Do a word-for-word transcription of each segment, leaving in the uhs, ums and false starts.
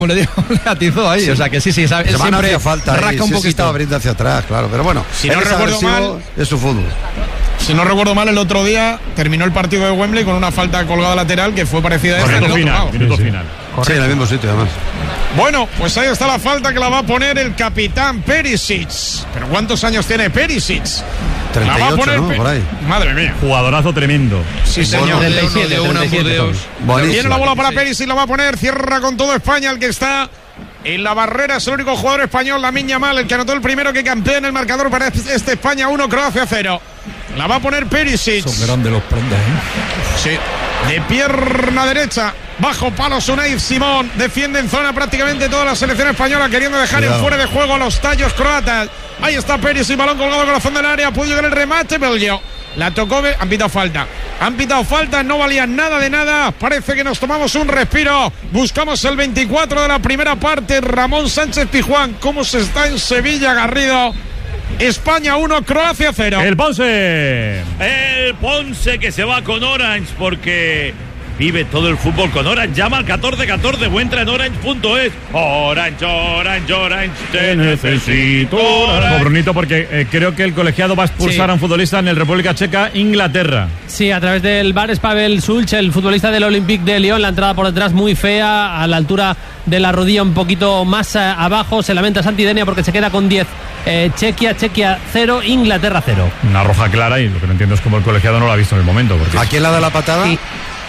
le dio, le atizó ahí, sí. O sea que sí, sí, sabe, él siempre falta rasca ahí, un sí, poquito. Sí estaba abriendo hacia atrás, claro, pero bueno, si no recuerdo mal, es su fútbol. Si no recuerdo mal, el otro día terminó el partido de Wembley con una falta colgada lateral que fue parecida a esta. Minuto final, minuto sí, sí. final. Sí, en el mismo sitio además. Bueno, pues ahí está la falta que la va a poner el capitán Perisic. ¿Pero cuántos años tiene Perisic? treinta y ocho, ¿no? Por ahí. Madre mía. Jugadorazo tremendo. Sí, señor. treinta y siete, treinta y siete. Tiene la bola para Perisic, la va a poner, cierra con todo España, el que está en la barrera es el único jugador español, Lamine Yamal, el que anotó el primero, que campeó en el marcador para este España uno, Croacia cero. La va a poner Perisic. Son grandes los prendas, ¿eh? Sí. De pierna derecha, bajo palo Unai Simón, defiende en zona prácticamente toda la selección española, queriendo dejar Cuidado. en fuera de juego a los tallos croatas. Ahí está Perisic, balón colgado corazón del área, puede llegar el remate, Belgio. La tocó, han pitado falta. Han pitado falta, no valía nada de nada. Parece que nos tomamos un respiro. Buscamos el veinticuatro de la primera parte. Ramón Sánchez Pizjuán, ¿cómo se está en Sevilla, Garrido? España uno, Croacia cero. El Ponce. El Ponce que se va con Orange porque vive todo el fútbol con Orange. Llama al catorce catorce o entra en orange punto es. Orange, Orange, Orange, te necesito. Como Brunito, porque eh, creo que el colegiado va a expulsar sí. a un futbolista en el República Checa, Inglaterra. Sí, a través del V A R es Pavel Sulch, el futbolista del Olympique de Lyon. La entrada por detrás muy fea, a la altura de la rodilla un poquito más a, abajo. Se lamenta Santidenia porque se queda con diez. Eh, Chequia, Chequia cero, Inglaterra cero. Una roja clara, y lo que no entiendo es cómo el colegiado no lo ha visto en el momento. Porque ¿a quién la da la patada? Sí.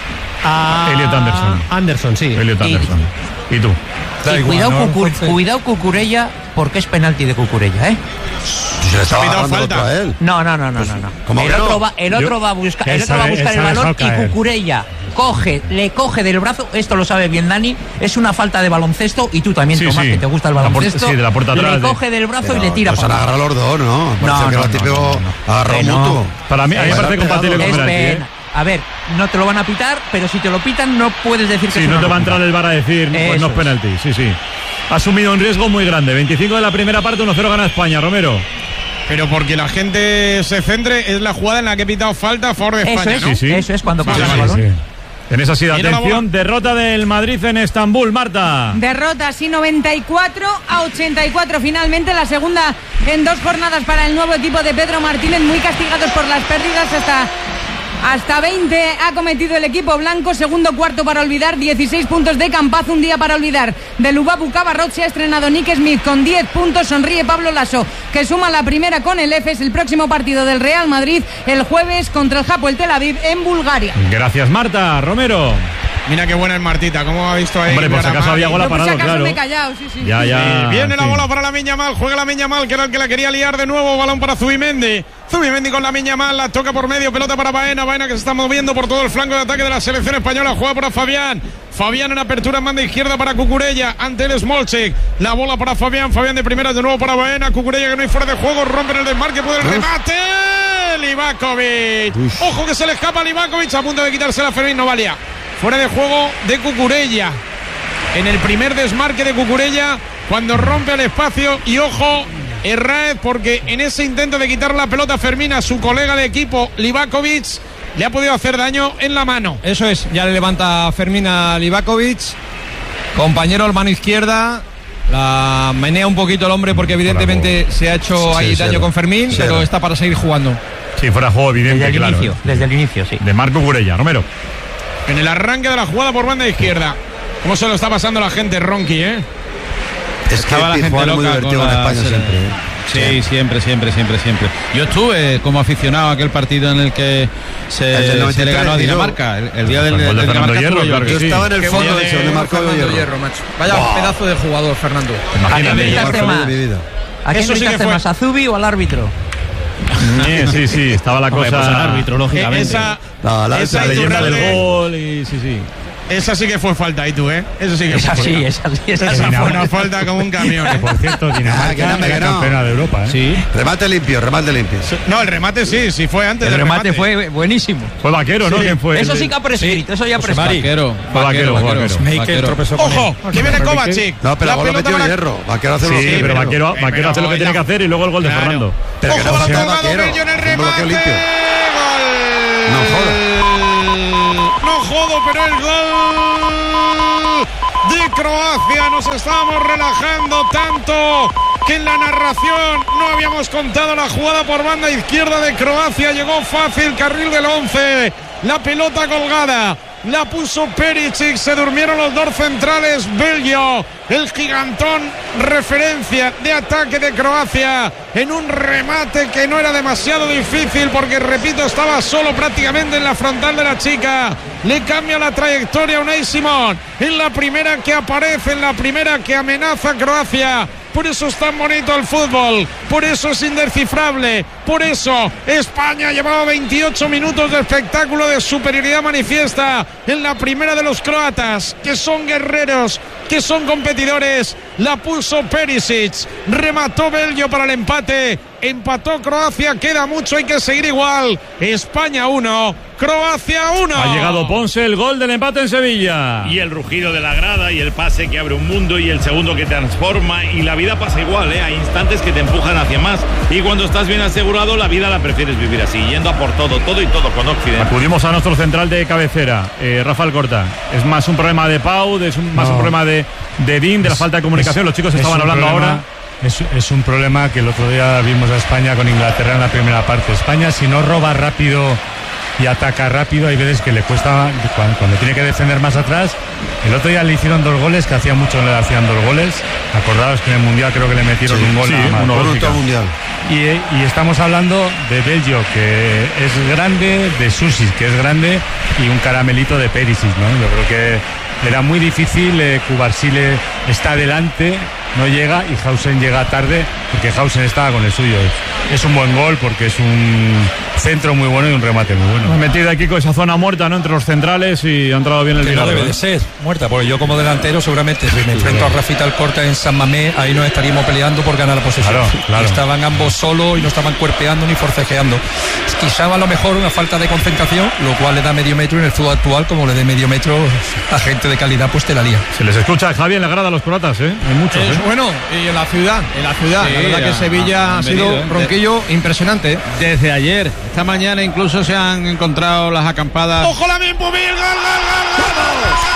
A Elliot Anderson. Anderson, sí. Elliot Anderson. ¿Y, ¿Y tú? Sí, igual, cuidado, ¿no? Cucur, cuidado Cucurella, porque es penalti de Cucurella, ¿eh? Se le estaba dando falta a él. No, no, no, no, no. no. El otro no? va, el otro Yo, va a buscar, el otro va a buscar el balón y Cucurella coge, le coge del brazo, esto lo sabe bien Dani, es una falta de baloncesto, y tú también, sí, Tomás, sí. que te gusta el baloncesto. Puerta, sí, de la puerta atrás. Le coge del brazo pero, y le tira. Pues han agarrado los dos, ¿no? No, no, que no, el típico no, no, no. agarró no. mutuo. Para mí, a mí me parece compatible con penalti, ¿eh? A ver, no te lo van a pitar, pero si te lo pitan no puedes decir que sí, es no una te va a entrar roja. el V A R a decir, pues Eso no es penalti. Sí, sí. Ha asumido un riesgo muy grande. veinticinco de la primera parte, uno cero gana España, Romero. Pero porque la gente se centre, es la jugada en la que he pitado falta a favor de eso España, es, ¿no? sí, sí. Eso es cuando pasa sí, el balón. Sí, sí. En esa sí, atención, derrota del Madrid en Estambul, Marta. Derrota, sí, noventa y cuatro a ochenta y cuatro. Finalmente la segunda en dos jornadas para el nuevo equipo de Pedro Martínez, muy castigados por las pérdidas. Hasta, hasta veinte ha cometido el equipo blanco. Segundo cuarto para olvidar, dieciséis puntos de Campazo, un día para olvidar. De Lubabu Cabarrot se ha estrenado Nick Smith con diez puntos. Sonríe Pablo Lasso, que suma la primera con el Efes. El próximo partido del Real Madrid el jueves contra el Hapoel Tel Aviv en Bulgaria. Gracias, Marta. Romero. Mira qué buena es Martita, ¿cómo ha visto ahí? Hombre, por si acaso había gol parado, por si acaso claro. me he callado, sí, sí. Ya, ya. Sí, viene sí. la bola para Lamine Yamal, juega Lamine Yamal, que era el que la quería liar de nuevo, balón para Zubimendi. Zubimendi con Lamine Yamal, la toca por medio, pelota para Baena, Baena que se está moviendo por todo el flanco de ataque de la selección española, juega para Fabián. Fabián en apertura en banda izquierda para Cucurella, ante el Smolcik. La bola para Fabián, Fabián de primera de nuevo para Baena, Cucurella que no hay fuera de juego, rompe el desmarque, puede el remate. Livakovic. Uf. Ojo que se le escapa a Livakovic, a punto de quitársela a Fermín, no valía. Fuera de juego de Cucurella. En el primer desmarque de Cucurella, cuando rompe el espacio, y ojo, Herráez, porque en ese intento de quitar la pelota a Fermín a su colega de equipo, Livakovic, le ha podido hacer daño en la mano. Eso es, ya le levanta Fermín a Livakovic, compañero al mano izquierda, la menea un poquito el hombre porque evidentemente se ha hecho sí, ahí sí, daño sí, con Fermín, sí, pero sí. está para seguir jugando. Sí, fuera de juego evidente, desde el claro. Inicio, desde el inicio, sí. De Marco Cucurella, Romero. En el arranque de la jugada por banda izquierda. ¿Cómo se lo está pasando la gente, Ronqui, eh? Es que la gente loca muy divertido en España siempre, ¿eh? Sí, sí, siempre, siempre, siempre, siempre. Yo estuve como aficionado a aquel partido en el que se, el se le ganó a Dinamarca, el, el día del, del, del Dinamarca. Hierro, claro yo sí. estaba en el fondo de ese, donde marcó Fernando Hierro. Hierro, macho. Vaya wow. pedazo de jugador, Fernando. Imagínate. ¿A quién más? ¿A quién sí más? ¿A Zubi o al árbitro? Sí, sí, sí, estaba la cosa. Pues al árbitro, lógicamente. Esa, no, la, esa la leyenda del de... gol y sí, sí. Esa sí que fue falta, ¿y tú, eh? Eso sí que esa fue sí, falta. esa sí, esa, esa sí. fue una falta como un camión. Que, por cierto, Dinamarca que no, que era no. campeona de Europa, ¿eh? Sí. Remate limpio, remate limpio. No, el remate sí, sí fue antes el del remate. remate. Fue buenísimo. Fue Vaquero, ¿no? Sí. ¿Quién fue? Eso sí que ha prescrito, sí. eso ya ha prescrito. Vaquero, Fue Vaquero, Vaquero, Vaquero. Vaquero. Tropezó con ¡Ojo! él. Que viene Kovacic. No, pero la gol lo metió para... Hierro. Vaquero hace sí, lo sí, pero Vaquero, Vaquero pero hace lo que tiene que hacer y luego el gol de claro. Fernando. Pero Ojo, que no balón sea colgado, Vaquero. Bello en el Un remate. bloqueo limpio. Gol. No joda. No jodo, pero el gol de Croacia. Nos estábamos relajando tanto que en la narración no habíamos contado la jugada por banda izquierda de Croacia. Llegó fácil, carril del once, la pelota colgada, la puso Perisic, se durmieron los dos centrales. Belgio, el gigantón, referencia de ataque de Croacia, en un remate que no era demasiado difícil porque, repito, estaba solo prácticamente en la frontal de la chica. Le cambia la trayectoria a Unai Simón en la primera que aparece, en la primera que amenaza a Croacia. Por eso es tan bonito el fútbol, por eso es indescifrable, por eso España llevaba veintiocho minutos de espectáculo de superioridad manifiesta en la primera de los croatas, que son guerreros, que son competidores. La puso Perisic, remató Belgio para el empate, empató Croacia, queda mucho, hay que seguir igual. España uno, Croacia uno. Ha llegado Ponce, el gol del empate en Sevilla. Y el rugido de la grada y el pase que abre un mundo y el segundo que transforma, y la vida pasa igual, ¿eh? Hay instantes que te empujan hacia más, y cuando estás bien asegurado la vida la prefieres vivir así, yendo a por todo, todo y todo con Occidente. Acudimos a nuestro central de cabecera, eh, Rafael Corta. Es más un problema de Pau, es un, más no. un problema de, de Dean, de la falta de comunicación. Es, Los chicos estaban hablando problema, ahora. Es, es un problema que el otro día vimos a España con Inglaterra en la primera parte. España, si no roba rápido y ataca rápido, hay veces que le cuesta, cuando, cuando tiene que defender más atrás. El otro día le hicieron dos goles, que hacía mucho no le hacían dos goles. Acordaos que en el Mundial creo que le metieron sí, un gol sí, a uno al Mundial. Y, y estamos hablando de Belgio, que es grande, de Susi, que es grande, y un caramelito de Perisic, ¿no? Yo creo que era muy difícil. eh, Cubarsile está adelante, no llega, y Hausen llega tarde, porque Hausen estaba con el suyo. Es, es un buen gol porque es un centro muy bueno y un remate muy bueno. Hemos metido aquí con esa zona muerta, ¿no?, entre los centrales, y ha entrado bien el que no debe de ser muerta, porque yo como delantero seguramente si me enfrento a Rafita Alcorta en San Mamés, ahí nos estaríamos peleando por ganar la posesión. Claro, claro. Estaban ambos solos y no estaban cuerpeando ni forcejeando. Quizá a lo mejor una falta de concentración, lo cual le da medio metro, en el fútbol actual, como le dé medio metro a gente de calidad, pues te la lía. Se les escucha, Javi, en la grada a los croatas, ¿eh? Hay muchos, es ¿eh? Bueno, y en la ciudad, en la ciudad, sí, la verdad que Sevilla ha, ha sido venido, ¿eh? ronquillo impresionante. Desde ayer, esta mañana incluso se han encontrado las acampadas. ¡Ojo la bien, Pubil! ¡Gol, gol, gol, gol!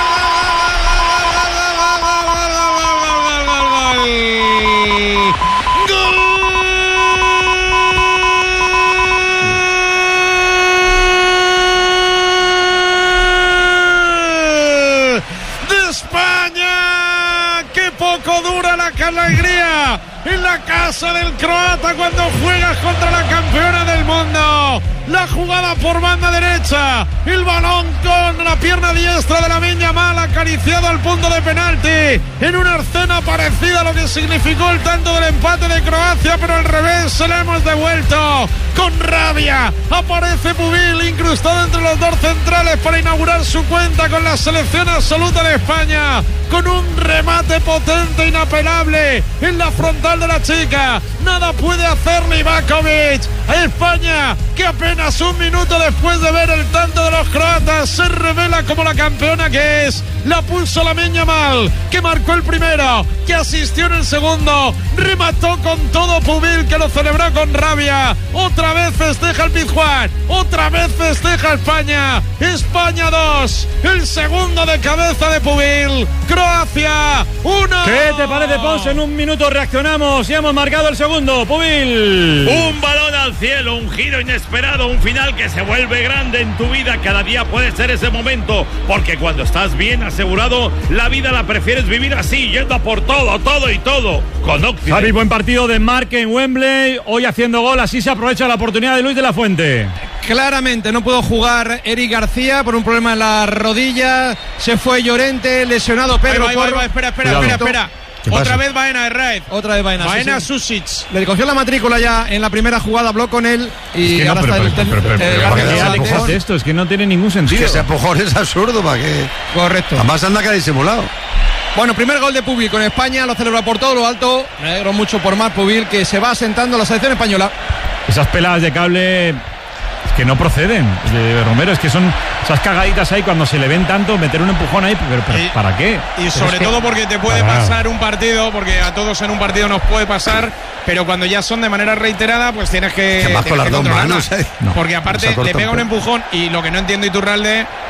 Alegría en la casa del croata cuando juegas contra la campeona del mundo. La jugada por banda derecha, el balón con la pierna diestra de Lamine Yamal, acariciado al punto de penalti, en una escena parecida a lo que significó el tanto del empate de Croacia, pero al revés, se le hemos devuelto con rabia. Aparece Pubil incrustado entre los dos centrales para inaugurar su cuenta con la selección absoluta de España, con un remate potente, inapelable en la frontal de la chica. Nada puede hacer Livakovic. A España, que apenas un minuto después de ver el tanto de los croatas se revela como la campeona que es. La pulsó Lamine Yamal, que marcó el primero, que asistió en el segundo, remató con todo Pubil, que lo celebró con rabia. Otra vez festeja el Pizjuán, otra vez festeja España. España dos, el segundo de cabeza de Pubil. Croacia uno. ¿Qué te parece, Ponce? En un minuto reaccionamos y hemos marcado el segundo. Pubil. Un balón al cielo, un giro inesperado, un final que se vuelve grande en tu vida. Cada día puede ser ese momento, porque cuando estás bien asegurado, la vida la prefieres vivir así, yendo a por todo, todo y todo. Con Occidente. Javi, buen partido de Marque en Wembley, hoy haciendo gol, así se aprovecha la oportunidad de Luis de la Fuente. Claramente no pudo jugar Eric García por un problema en la rodilla, se fue Llorente, lesionado Pedro. Ahí va, ahí va, espera, espera, espera, espera. Otra pasa? vez Baena de Raid. Otra vez Baena. Baena sí, sí. Susic. Le cogió la matrícula ya en la primera jugada, habló con él y es que ahora no, pero, está pero, el, pero, pero, el, pero, el, pero, el, ¿qué haces esto? Es que no tiene ningún sentido. Es que ese empujón es absurdo, ¿para qué? Correcto. Además anda que ha disimulado. Bueno, primer gol de Pubil con España, lo celebra por todo lo alto. Me alegro mucho por Marc Pubil, que se va asentando en la selección española. Esas peladas de cable que no proceden de Romero, es que son esas cagaditas ahí cuando se le ven tanto, meter un empujón ahí, pero, pero y, ¿para qué? Y sobre es que, todo porque te puede pasar un partido, porque a todos en un partido nos puede pasar, pero cuando ya son de manera reiterada, pues tienes que, que, más con las que dos manos, ¿eh? Porque aparte le pega un empujón y lo que no entiendo, Iturralde,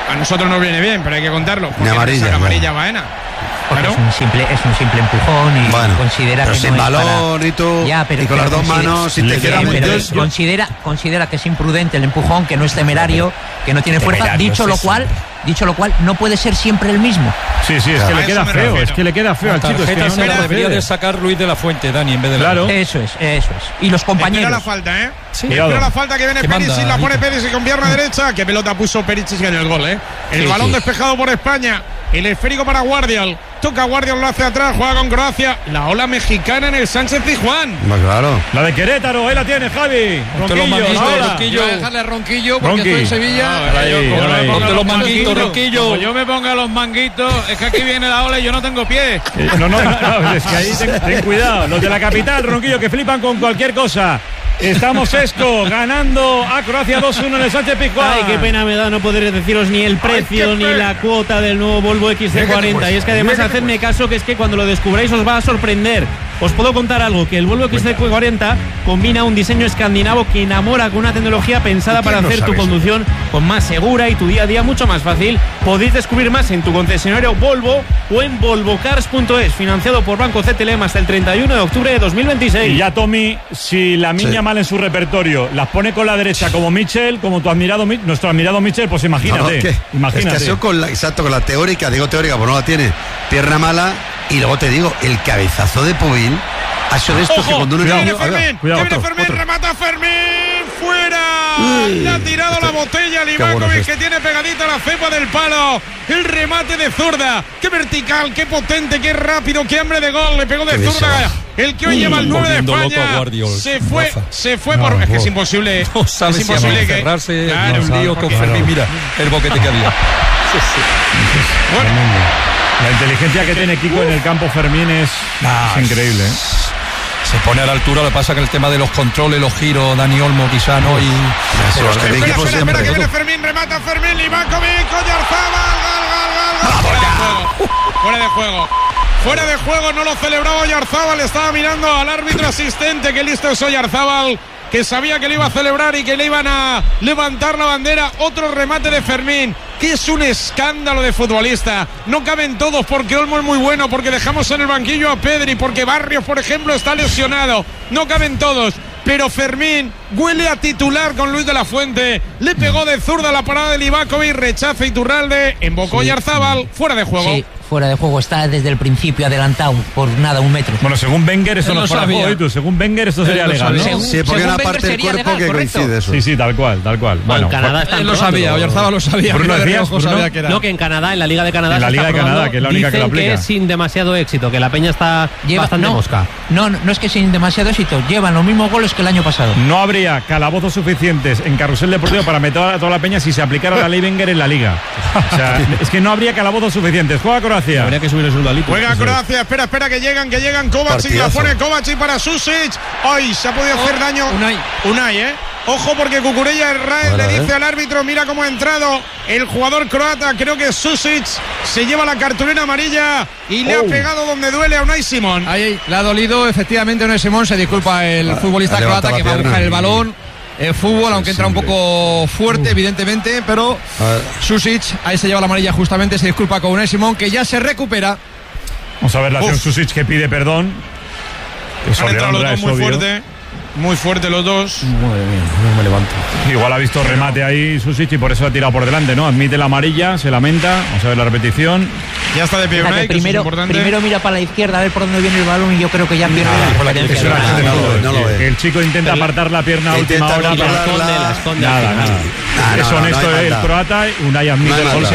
a nosotros nos viene bien, pero hay que contarlo. Una amarilla. No amarilla Baena. Porque claro. es, un simple, es un simple empujón y bueno, considera pero que sin no balón es para... y tú ya, pero y con las dos manos si te queda muy pero considera, considera que es imprudente el empujón, que no es temerario, que no tiene fuerza, dicho lo cual dicho lo cual no puede ser siempre el mismo. Sí, sí, es que le queda feo, es que le queda feo al chico. Es que no se la debería de sacar Luis de la Fuente, Dani, en vez de claro. La... Eso es, eso es. Y los compañeros. Espera la falta, ¿eh? Sí. Espera la falta que viene Perisic, la pone Perisic con pierna derecha. Qué pelota puso Perisic en el gol, ¿eh? El sí, balón sí. despejado por España. El esférico para Guardiol. Toca Guardiol, lo hace atrás, juega con Croacia. La ola mexicana en el Sánchez Pizjuán. Más claro. La de Querétaro, ahí la tiene Javi. Ronquillo, Ronquillo. Voy a dejarle a Ronquillo porque Ronqui. estoy en Sevilla. No, ahí, ahí, ponte los manguitos, Ronquillo. Como yo me ponga los manguitos, es que aquí viene la ola y yo no tengo pies. Eh, no, no, no, es que ahí ten, ten cuidado. Los de la capital, Ronquillo, que flipan con cualquier cosa. Estamos esto, ganando a Croacia dos uno en el Sánchez Pizjuán. Ay, qué pena me da no poder deciros ni el precio Ay, ni la cuota del nuevo Volvo X C cuarenta. Pues, y es que además hacedme pues. caso que es que cuando lo descubráis os va a sorprender. Os puedo contar algo, que el Volvo X C cuarenta combina un diseño escandinavo que enamora con una tecnología pensada para hacer tu conducción con más segura y tu día a día mucho más fácil. Podéis descubrir más en tu concesionario Volvo o en volvo cars punto es, financiado por Banco C T L M hasta el treinta y uno de octubre de dos mil veintiséis. Y ya, Tommy, si la niña sí. mal en su repertorio las pone con la derecha como Michel, como tu admirado, nuestro admirado Michel, pues imagínate. No, no, que, imagínate. Es que ha sido con la, exacto, con la teórica, digo teórica, pues no la tiene, pierna mala. Y luego te digo, el cabezazo de Pubil ha sido de estos que cuando uno viene Fermín, cuidado, viene Fermín, otro. remata Fermín, fuera. Uy, le ha tirado este, la botella Livakovic, bueno es que tiene pegadita la cepa del palo. El remate de zurda, qué vertical, qué potente, qué rápido, qué hambre de gol, le pegó de zurda. El que hoy Uy, lleva el nueve de España se fue, Rafa. se fue no, por. No, es que es imposible. No sabes es imposible si que cerrarse claro, un lío con Fermín. Mira el boquete que había. Sí, sí. Bueno. La inteligencia que tiene Kiko en el campo Fermín es, nah, es increíble, ¿eh? Se pone a la altura, lo que pasa que el tema de los controles, los giros, Dani Olmo quizá, ¿no? Y pero espera, espera, espera, espera, que viene Fermín, remata Fermín, Livakovic, Oyarzabal, gol, gol, gol, gol. Fuera de juego, fuera de juego. Fuera de juego, no lo celebraba Oyarzabal, estaba mirando al árbitro asistente, que listo es Oyarzabal, que sabía que le iba a celebrar y que le iban a levantar la bandera. Otro remate de Fermín, que es un escándalo de futbolista. No caben todos, porque Olmo es muy bueno, porque dejamos en el banquillo a Pedri, porque Barrios, por ejemplo, está lesionado. No caben todos, pero Fermín huele a titular con Luis de la Fuente. Le pegó de zurda la parada de Livakovic, rechaza Iturralde, embocó Oyarzabal, fuera de juego. Sí. Fuera de juego, está desde el principio adelantado por nada, un metro. Bueno, según Wenger esto no es para juego, ¿y tú? Según Wenger esto sería legal, ¿no? Según, sí, porque una parte del cuerpo legal, que correcto. coincide eso. Sí, sí, tal cual, tal cual. Bueno, en Canadá él lo sabía, Oyarzabal lo sabía. Bruno decías, Bruno, sabía que era. No, que en Canadá, en la Liga de Canadá, en la Liga de Canadá, que es la única que lo aplica. Que es sin demasiado éxito, que la peña está Lleva, bastante no, mosca. No, no es que sin demasiado éxito, llevan los mismos goles que el año pasado. No habría calabozos suficientes en Carrusel Deportivo para meter a toda la peña si se aplicara la ley Wenger en la Liga. O sea, es que no habría calabozos suficientes. Juega Croacia. Habría que subir el sueldo. Juega Croacia, espera, espera, que llegan, que llegan Kovacic, la pone Kovacic para Susic. Ay, se ha podido oh, hacer daño. Unai. Unai, eh. Ojo, porque Cucurella Rael le dice eh. al árbitro, mira cómo ha entrado el jugador croata, creo que Susic se lleva la cartulina amarilla y le oh. ha pegado donde duele a Unai Simón. Ahí, ahí, le ha dolido efectivamente a Unai Simón, se disculpa el ah, futbolista croata que va a buscar el balón. El fútbol, aunque entra un poco fuerte, uh. evidentemente, pero Susic, ahí se lleva la amarilla justamente, se disculpa con Unai Simón, que ya se recupera. Vamos a ver la acción Susic que pide perdón. Han entrado los dos muy fuerte. Muy fuerte los dos. Madre mía, no me levanto. Igual ha visto remate ahí Susic y por eso ha tirado por delante, ¿no? Admite la amarilla, se lamenta. Vamos a ver la repetición. Ya está de pie Unai, que primero, es importante. Primero mira para la izquierda a ver por dónde viene el balón y yo creo que ya pierde nah, la diferencia. No, no, no, el chico intenta apartar la pierna a última hora. La esconde, la esconde. Nada, nada. Es honesto el croata, Unai admite el golpe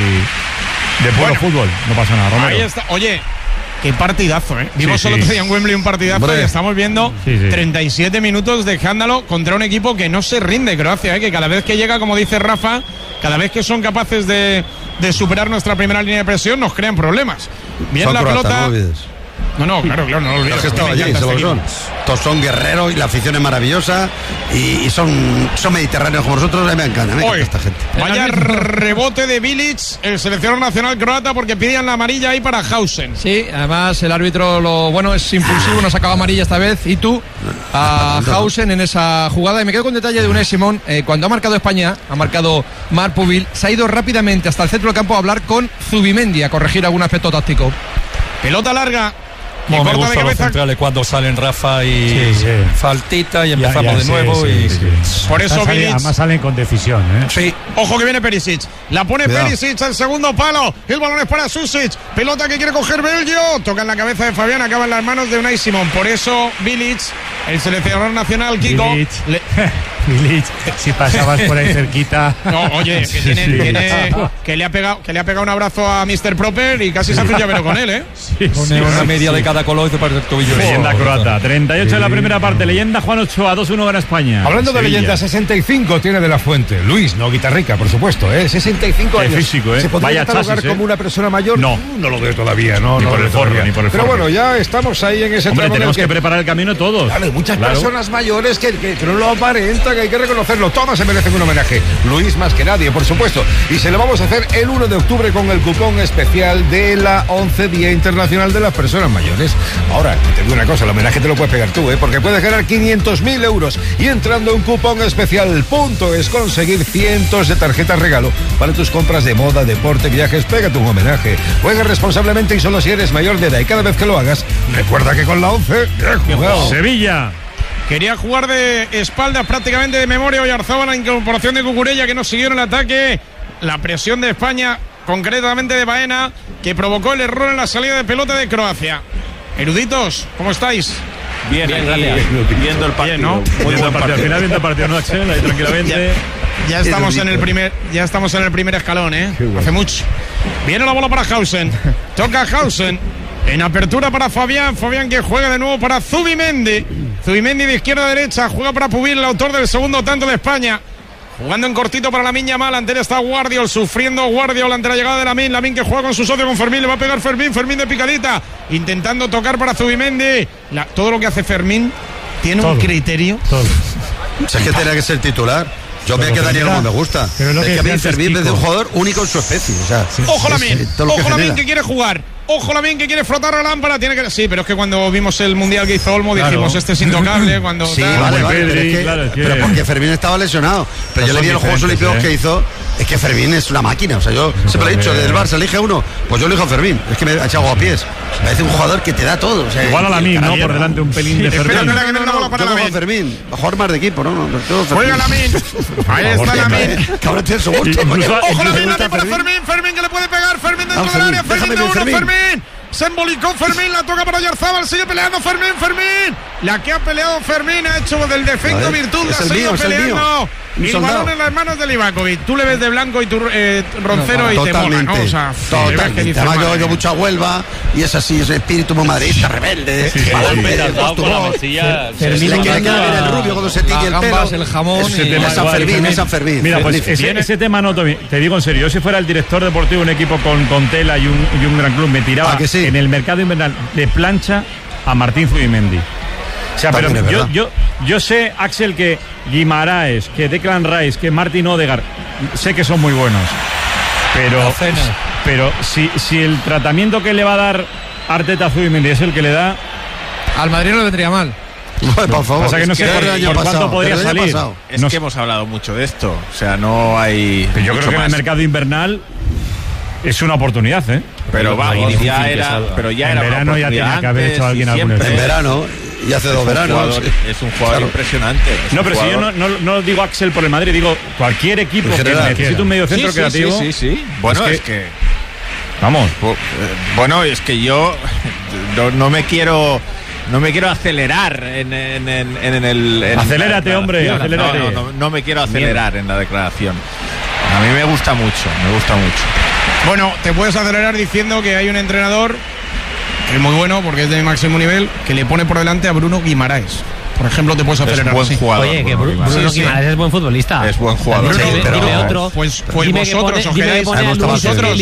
y de puro fútbol. No pasa nada, Romero. Ahí está. Oye, qué partidazo, ¿eh? Vimos sí, el otro día en Wembley un partidazo. Hombre. Y estamos viendo sí, sí. treinta y siete minutos de escándalo contra un equipo que no se rinde, Croacia, ¿eh? Que cada vez que llega, como dice Rafa, cada vez que son capaces de, de superar nuestra primera línea de presión, nos crean problemas. Bien son la croata, pelota. No No, no, claro, claro, no lo olvides. Los que estaba allí, se lo son. Todos son guerreros y la afición es maravillosa y, y son, son mediterráneos como nosotros. A mí me encanta, me encanta esta gente. Vaya rebote de Bilic, el seleccionador nacional croata, porque pedían la amarilla ahí para Hausen. Sí, además el árbitro, lo bueno, es impulsivo, no sacaba amarilla esta vez. Y tú, a Hausen en esa jugada. Y me quedo con detalle de Unai Simón. Eh, cuando ha marcado España, ha marcado Marc Pubil, se ha ido rápidamente hasta el centro del campo a hablar con Zubimendi, a corregir algún aspecto táctico. Pelota larga. Como me gustan los centrales cuando salen Rafa y sí, sí. faltita y empezamos ya, ya, de nuevo. Sí, y... sí, sí. Por eso Bilic. Además salen con decisión, ¿eh? Sí. Ojo que viene Perisic. La pone Cuidado. Perisic al segundo palo. El balón es para Susic. Pelota que quiere coger Belgio. Toca en la cabeza de Fabián. Acaba en las manos de Unai Simón. Por eso Bilic, el seleccionador nacional, Kiko. Bilic. Le... Bilic, si pasabas por ahí cerquita. No, oye, que, tiene, sí. tiene, que, le ha pegado, que le ha pegado un abrazo a mister Proper y casi se hace un llavero con él, ¿eh? Sí, Pone sí, una sí, media sí. de cada color y para el tobillo. Leyenda oh, croata, treinta y ocho sí. en la primera parte. Leyenda Juan Ochoa, dos uno gana España. Hablando Sevilla. de leyenda, sesenta y cinco tiene De la Fuente. Luis, no guitarrica, por supuesto, ¿eh? sesenta y cinco años. Físico, ¿eh? ¿Se podría Vaya catalogar chasis, ¿eh? como una persona mayor? No. No lo veo todavía, no. Ni no por el forro, ni por el Pero forro. bueno, ya estamos ahí en ese Hombre, tramo tenemos que... que preparar el camino todos. Claro, hay muchas claro. personas mayores que, que, que no lo aparentan, que hay que reconocerlo. Todas se merecen un homenaje. Luis más que nadie, por supuesto. Y se lo vamos a hacer el uno de octubre con el cupón especial de la once Día Internacional de las Personas Mayores. Ahora, te digo una cosa, el homenaje te lo puedes pegar tú, ¿eh? Porque puedes ganar quinientos mil euros y entrando en un cupón especial. Punto es conseguir cientos de tarjetas regalo para tus compras de moda, deporte, viajes. Pégate un homenaje. Juega responsablemente y solo si eres mayor de edad. Y cada vez que lo hagas, recuerda que con la once, bien jugado. Sevilla. Quería jugar de espaldas prácticamente de memoria Oyarzabal, la incorporación de Cucurella, que no siguió en el ataque. La presión de España, concretamente de Baena, que provocó el error en la salida de pelota de Croacia. Eruditos, ¿cómo estáis? Bien, bien, aquí, viendo el partido. Bien, ¿no? Muy buen partido. Al final viendo el partido, ¿no, Axel? Ahí tranquilamente. Ya, ya estamos en el primer, ya estamos en el primer escalón, ¿eh? Bueno. Hace mucho. Viene la bola para Hausen. Toca Hausen. En apertura para Fabián. Fabián que juega de nuevo para Zubimendi. Zubimendi de izquierda a derecha. Juega para Pubil, el autor del segundo tanto de España. Jugando en cortito para Lamine Yamal. Ante él está Guardiol, sufriendo Guardiol ante la llegada de Lamine. Lamine que juega con su socio, con Fermín. Le va a pegar Fermín. Fermín de picadita. Intentando tocar para Zubimendi. La, todo lo que hace Fermín tiene todo, un criterio. Todo. O sea, es que tenía que ser titular. Yo me he quedado como me gusta. Pero lo es que, que a mí Fermín es de un jugador único en su especie. O sea, sí. Ojo Lamine. Ojo Lamine que, que quiere jugar. Ojo Lamine que quiere frotar la lámpara. Tiene que... Sí, pero es que cuando vimos el mundial que hizo Olmo, claro, dijimos este es intocable. Cuando sí, tal, vale, vale, Pedri, pero, es que, claro, es que... pero porque Fermín estaba lesionado. Pero no yo le vi en los Juegos Olímpicos ¿eh? que hizo. Es que Fermín es una máquina. O sea, yo no siempre he dicho, del Barça elige uno. Pues yo elijo a Fermín. Es que me ha echado a pies. Me parece un jugador que te da todo. O sea, igual a Lamine, ¿no? Por delante un pelín de Fermín. Espera, espera, que no, no, no, para Lamine. Fermín. Va a jugar más de equipo, ¿no? no, no Juega Lamine. Ahí está Lamine. Cabrón, tiene su gusto. Ojo Lamine, Lamine para Fermín. Fermín que le puede pegar. Fermín dentro del área. Fermín de uno. Fermín. Se embolicó Fermín, la toca para Oyarzabal, sigue peleando Fermín, Fermín. La que ha peleado Fermín ha hecho del defecto virtud, la ha seguido peleando. Y el balón en las manos de Livakovic. Tú le ves de blanco y tu eh, roncero no, y te mola, ¿no? O sea, totalmente. Dice, además yo oigo mucho a Huelva y es así, es espíritu muy madridista, rebelde. Sí, sí, sí. Fermín le quiere quedar en el rubio cuando se tiñe el pelo. El jamón. Es San Fermín, es San Fermín. Mira, pues ese, ese tema no, te digo en serio. Yo si fuera el director deportivo de un equipo con, con tela y un, y un gran club, me tiraba sí? en el mercado invernal de plancha a Martín Zubimendi. O sea, pero yo, yo, yo sé, Axel, que Guimaraes, que Declan Rice, que Martin Odegaard, sé que son muy buenos. Pero, pero si, si el tratamiento que le va a dar Arteta a Zubimendi es el que le da... Al Madrid no le vendría mal. Bueno, por favor, o sea que no sé por, por cuánto pasado, podría salir. Es no, que hemos hablado mucho de esto. O sea, no hay. Pero yo creo que más. En el mercado invernal es una oportunidad, ¿eh? Pero va, ya era. Pero ya en era verano ya tenía que haber hecho alguien algún En verano. Y hace dos veranos. Es un jugador claro. impresionante. No, pero si yo no, no, no digo Axel por el Madrid, digo cualquier equipo que necesite un medio centro sí, creativo. Sí, sí, sí. sí. Bueno, es que. Es que vamos. Bueno, es que yo no, no me quiero. No me quiero acelerar en, en, en, en el... En Acelérate, hombre, acelérate. No, no, no, no me quiero acelerar Mierda. en la declaración. A mí me gusta mucho, me gusta mucho. Bueno, te puedes acelerar diciendo que hay un entrenador que es muy bueno porque es de máximo nivel, que le pone por delante a Bruno Guimaraes. Por ejemplo, te puedes acelerar. Es buen sí. jugador. Oye, que Bruno, Bruno sí, Guimaraes sí. es buen futbolista. Es buen jugador. Bruno, dime, pero dime otro. Pues, pues dime vosotros que pone, os quedáis a Luis vosotros. Kelly,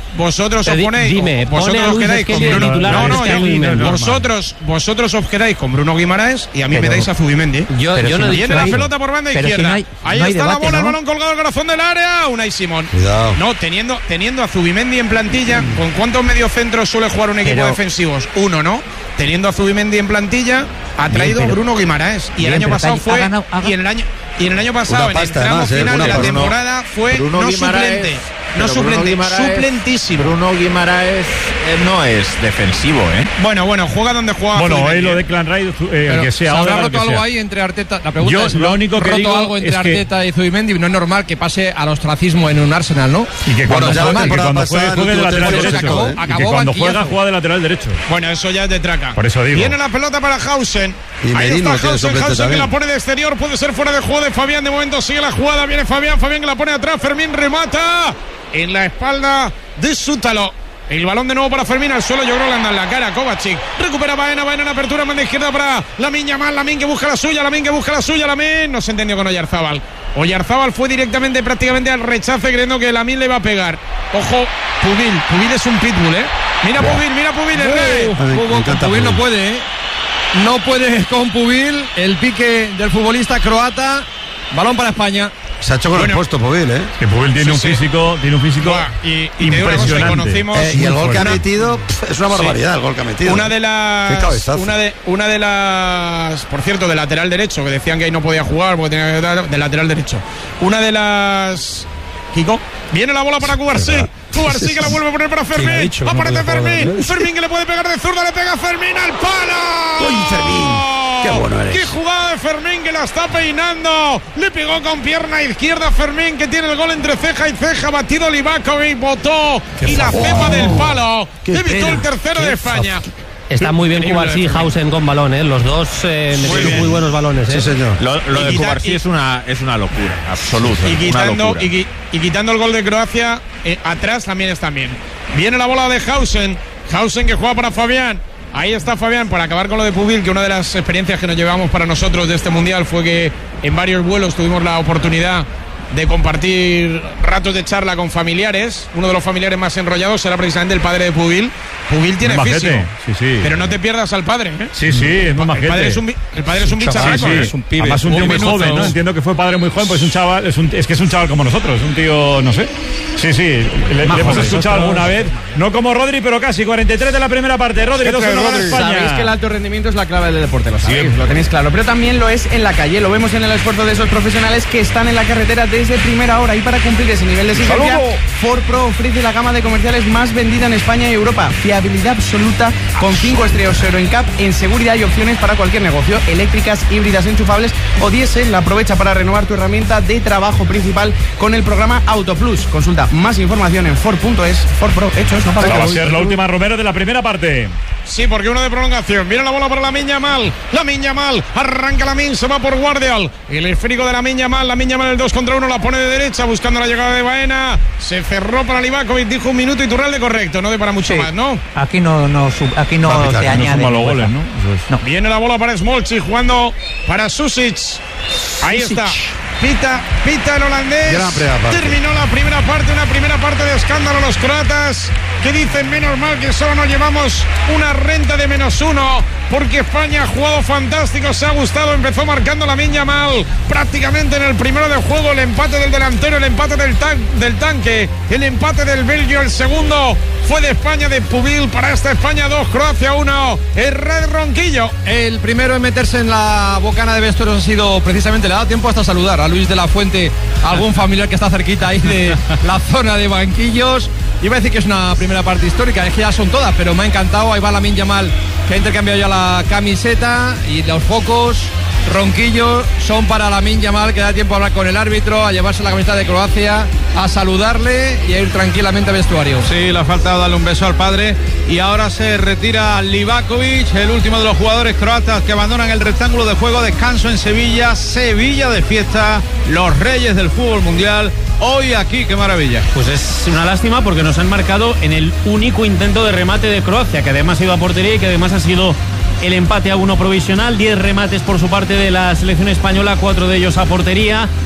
vosotros os ponéis, dime, vosotros pone os quedáis con Bruno. Titular, No, no, es yo, no, vosotros, vosotros os quedáis con Bruno Guimaraes y a mí pero, me dais a Zubimendi. Yo, yo si no no he viene dicho la pelota por banda izquierda. Si no hay, no ahí hay está debate, la bola, ¿no? el balón colgado al corazón del área. Unai Simón. Cuidado. No, teniendo, teniendo a Zubimendi en plantilla, ¿con cuántos mediocentros suele jugar un equipo pero, defensivos? Uno, ¿no? Teniendo a Zubimendi en plantilla, ha traído bien, pero, a Bruno Guimaraes. Y bien, el año pasado fue. Ganado, y en el año. Y en el año pasado, Una en el pasta, tramo además, eh, final una de la pasta. temporada, fue Bruno no Guimaraes, suplente. No pero Bruno suplente, Guimaraes- suplentísimo. Bruno Guimaraes eh, no es defensivo, ¿eh? Bueno, bueno, juega donde juega. Bueno, Zubimendi. hoy lo de Clan Ray, eh, el que sea ¿se ahora. habrá el roto que algo sea. ahí entre Arteta? La pregunta Yo es, lo único que roto digo algo entre es que- Arteta y Zubimendi, no es normal que pase al ostracismo en un Arsenal, ¿no? Y que cuando, Bueno, ya la juegue, que temporada cuando pasada juegue, juegue de no tuvo lateral tiempo, derecho. acabó- y que acabó cuando banquillazo. juega, juega de lateral derecho. Bueno, eso ya es de traca. Por eso digo. Viene la pelota para Hausen. Y Ahí Merino está tiene Hausen, suplente Hausen que también. la pone de exterior. Puede ser fuera de juego de Fabián. De momento sigue la jugada. Viene Fabián. Fabián que la pone atrás. Fermín remata en la espalda de Sútalo. El balón de nuevo para Fermín al suelo. Yo creo que le anda en la cara. Kovacic recupera Baena. Baena en apertura. Manda izquierda para Lamine Yamal. Lamine que busca la suya. Lamine que busca la suya. Lamine no se entendió con Oyarzábal. Oyarzábal fue directamente prácticamente al rechace creyendo que Lamine le iba a pegar. Ojo, Pubil. Pubil es un pitbull, ¿eh? Mira Pubil, mira Pubil, el rey. A mí me Con encanta Pubil no Pubil. puede, ¿eh? No puede con Pubil. El pique del futbolista croata. Balón para España. Se ha hecho con Bueno. el puesto, Pubil, ¿eh? Que Pubil tiene Sí, un sí. físico, tiene un físico Buah, y, y te digo una cosa, y impresionante. conocimos Eh, y el gol que ha una- metido pf, es una barbaridad, el gol que ha metido. Una de Qué las cabezazo. una de una de las por cierto de lateral derecho que decían que ahí no podía jugar porque tenía que dar de lateral derecho. Una de las Kiko, viene la bola para Cubarsí. Cubarsí que la vuelve a poner para ¿Quién ha Fermín. dicho? No Aparece puede Fermín. jugar, ¿eh? Fermín que le puede pegar de zurda, le pega a Fermín al palo. ¡Uy, Fermín! ¡Qué bueno eres! ¡Qué jugada de Fermín que la está peinando! Le pegó con pierna izquierda Fermín que tiene el gol entre ceja y ceja. Batido Livakovic, botó y la cepa del palo. ¡Qué Evitó pena! el tercero ¡Qué de España. Está muy bien Increíble, Cubarsí y Fermín. Hausen con balón, ¿eh? Los dos eh, metieron bien. muy buenos balones, ¿eh? Sí, señor. Lo, lo Y de quita- Cubarsí y- es una, es una locura, absoluta. Y una quitando, locura. y, qui- y quitando el gol de Croacia, eh, atrás también están bien. Viene la bola de Hausen. Hausen que juega para Fabián. Ahí está Fabián para acabar con lo de Pubil, que una de las experiencias que nos llevamos para nosotros de este mundial fue que en varios vuelos tuvimos la oportunidad de compartir ratos de charla con familiares. Uno de los familiares más enrollados será precisamente el padre de Pubil. Pubil tiene Muy físico, majete, sí, sí. pero no te pierdas al padre, ¿eh? Sí, sí, es muy El majete. padre es un, bi- el padre es un bicharraco, Sí, sí. ¿eh? es un pibe. Además un tío Un muy minuto. joven, ¿no? Entiendo que fue padre muy joven, pues es un chaval, es, un, es que es un chaval como nosotros, un tío, no sé. Sí, sí, le, le hemos joven. escuchado alguna vez, no como Rodri, pero casi, cuarenta y tres de la primera parte. Rodri, dos uno gana España. Sabéis que el alto rendimiento es la clave del deporte, lo sabéis, lo tenéis claro. Pero también lo es en la calle, lo vemos en el esfuerzo de esos profesionales que están en la carretera desde primera hora. Y para cumplir ese nivel de exigencia, Ford Pro ofrece la gama de comerciales más vendida en España y Europa. Fiabilidad absoluta con cinco estrellas Euro en C A P en seguridad y opciones para cualquier negocio. Eléctricas, híbridas, enchufables o diésel. Aprovecha para renovar tu herramienta de trabajo principal con el programa AutoPlus. Consulta más información en Ford punto es. Ford Pro, hechos, no para Va a ser la última Romero de la primera parte. Sí, porque uno de prolongación. Viene la bola para Lamine Yamal. Lamine Yamal. Arranca Lamine, se va por Guardial. El esférico de Lamine Yamal. Lamine Yamal el dos contra uno la pone de derecha buscando la llegada de Baena. Se cerró para Livakovic. Dijo un minuto y Turralde correcto. No de para mucho Sí. más, ¿no? Aquí no, no, sub- aquí no Va a pitar, se no añade. suma los ninguna. goles, ¿no? Eso es. No. Viene la bola para Smolci jugando para Susic. Ahí está. Pita, pita el holandés. Gran primera parte. Terminó la primera parte, una primera parte de escándalo los croatas que dicen menos mal que solo nos llevamos una renta de menos uno porque España ha jugado fantástico, se ha gustado, empezó marcando Lamine Yamal prácticamente en el primero de juego, el empate del delantero, el empate del, tan- del tanque, el empate del Belgio, el segundo fue de España, de Pubil, para esta España dos, Croacia uno, el Red Ronquillo. El primero en meterse en la bocana de vestuarios ha sido precisamente, le ha dado tiempo hasta saludar a Luis de la Fuente, a algún familiar que está cerquita ahí de la zona de banquillos. Iba a decir que es una primera parte histórica, es que ya son todas, pero me ha encantado. Ahí va Lamine Yamal, que ha intercambiado ya la camiseta, y los focos Ronquillo son para Lamine Yamal, que da tiempo a hablar con el árbitro, a llevarse la camiseta de Croacia, a saludarle y a ir tranquilamente al vestuario. Sí, le ha faltado darle un beso al padre. Y ahora se retira Livakovic, el último de los jugadores croatas que abandonan el rectángulo de juego. Descanso en Sevilla, Sevilla de fiesta, los reyes del fútbol mundial. Hoy aquí, qué maravilla. Pues es una lástima porque nos han marcado en el único intento de remate de Croacia, que además ha ido a portería y que además ha sido el empate a uno provisional. Diez remates por su parte de la selección española, cuatro de ellos a portería.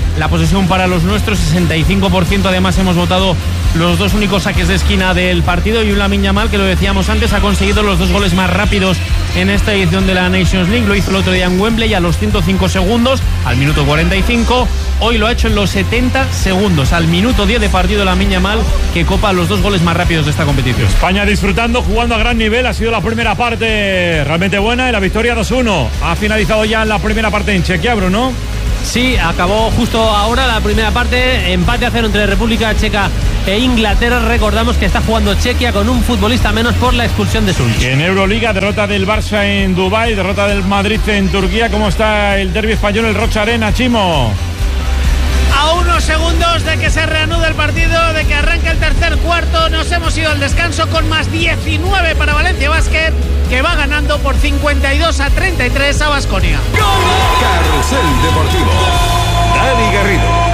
la posesión para los nuestros, sesenta y cinco por ciento. Además hemos votado los dos únicos saques de esquina del partido y un Lamine Yamal, que lo decíamos antes, ha conseguido los dos goles más rápidos en esta edición de la Nations League. Lo hizo el otro día en Wembley a los ciento cinco segundos, al minuto cuarenta y cinco. Hoy lo ha hecho en los setenta segundos, al minuto diez de partido, Lamine Yamal, que copa los dos goles más rápidos de esta competición. España disfrutando, jugando a gran nivel. Ha sido la primera parte realmente buena y la victoria dos uno. Ha finalizado ya la primera parte en Chequia, Bruno. Sí, acabó justo ahora la primera parte, empate a cero entre República Checa e Inglaterra. Recordamos que está jugando Chequia con un futbolista menos por la expulsión de Sulch. En Euroliga, derrota del Barça en Dubái, derrota del Madrid en Turquía. ¿Cómo está el derbi español, el Rocha Arena, Chimo? A unos segundos de que se reanude el partido, de que arranque el tercer cuarto, nos hemos ido al descanso con más diecinueve para Valencia Basket, que va ganando por cincuenta y dos a treinta y tres a Baskonia. Carrusel Deportivo. Dani Garrido.